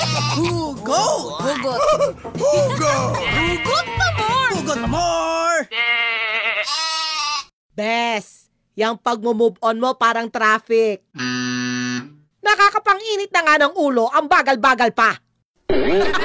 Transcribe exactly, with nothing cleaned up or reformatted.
Hugot! Hugot. Hugot! Hugot pa more! Hugot na more! Bes, yung pag-move on mo parang traffic. Nakakapanginit na nga ng ulo, ang bagal-bagal pa.